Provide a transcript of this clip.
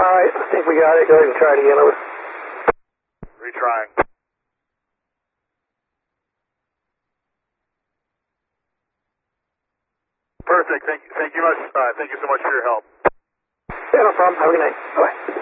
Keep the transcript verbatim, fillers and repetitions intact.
Alright, I think we got it. Go ahead and try it again. Over. Retrying. Perfect. Thank you. Thank you much. Uh, thank you so much for your help. Yeah, no problem. Have a good night. Bye.